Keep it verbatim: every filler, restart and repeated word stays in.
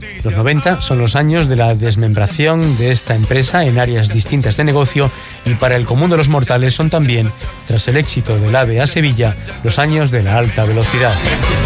Los noventa son los años de la desmembración de esta empresa en áreas distintas de negocio y para el común de los mortales son también, tras el éxito del AVE a Sevilla, los años de la alta velocidad.